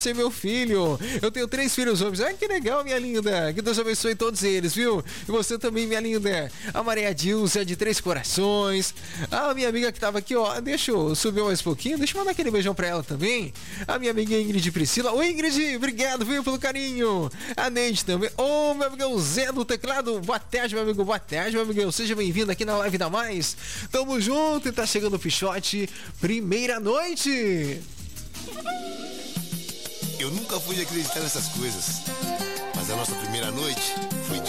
Você, meu filho, eu tenho 3 filhos homens. Ai, que legal, minha linda. Que Deus abençoe todos eles, viu? E você também, minha linda. A Maria Dilce, de 3 corações. A minha amiga que tava aqui, ó. Deixa eu subir mais um pouquinho. Deixa eu mandar aquele beijão pra ela também. A minha amiga Ingrid Priscila. Oi, Ingrid, obrigado, viu, pelo carinho. A Neide também. Ô, meu amigão Zé do teclado. Boa tarde, meu amigo. Boa tarde, meu amigão. Seja bem-vindo aqui na Live da Mais. Tamo junto e tá chegando o Pichote. Primeira noite. Eu nunca fui acreditar nessas coisas, mas a nossa primeira noite foi